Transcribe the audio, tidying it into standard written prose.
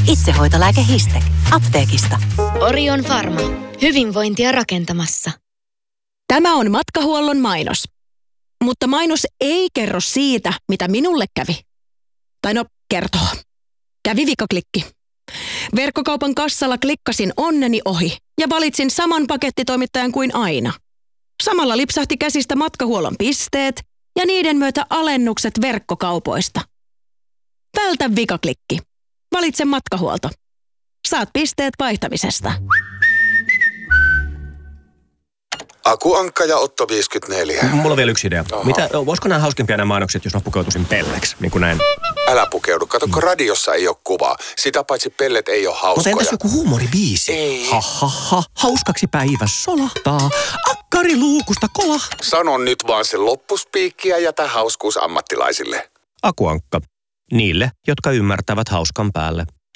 Itsehoitolääke Histek. Apteekista. Orion Pharma. Hyvinvointia rakentamassa. Tämä on matkahuollon mainos. Mutta mainos ei kerro siitä, mitä minulle kävi. Tai no, kertoo. Kävi vikaklikki. Verkkokaupan kassalla klikkasin onneni ohi ja valitsin saman pakettitoimittajan kuin aina. Samalla lipsahti käsistä matkahuollon pisteet ja niiden myötä alennukset verkkokaupoista. Vältä vikaklikki. Valitse matkahuolto. Saat pisteet vaihtamisesta. Aku Ankka ja Otto 54. Mulla on vielä yksi idea. Voisiko nämä hauskimpia nämä mainokset, jos mä pukeutuisin pelleksi, niin kuin näin? Älä pukeudu. Kato, kun radiossa ei ole kuvaa. Sitä paitsi pellet ei ole hauskoja. Mutta entäs joku huumoribiisi? Ei. Ha ha ha, hauskaksi päivä solahtaa. Akkari luukusta kolahtaa. Sano nyt vaan se loppuspiikki ja jätä hauskuus ammattilaisille. Aku Ankka. Niille, jotka ymmärtävät hauskan päälle.